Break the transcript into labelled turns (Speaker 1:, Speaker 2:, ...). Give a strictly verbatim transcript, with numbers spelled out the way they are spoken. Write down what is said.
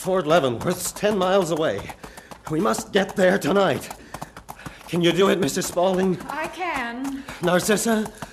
Speaker 1: Fort Leavenworth's ten miles away. We must get there tonight. Can you do it, Missus Spaulding?
Speaker 2: I can.
Speaker 1: Narcissa,